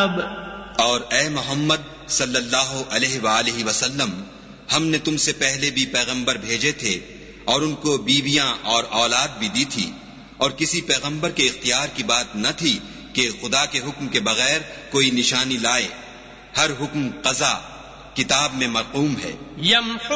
الكتاب और ए मोहम्मद सल्लल्लाहु अलैहि वसल्लम, हमने तुमसे पहले भी पैगंबर भेजे थे और उनको बीवियां और औलाद भी दी थी, और किसी पैगंबर के इख्तियार की बात न थी कि खुदा के हुक्म के बगैर कोई निशानी लाए। हर हुक्म क़ज़ा किताब में मरक़ूम है।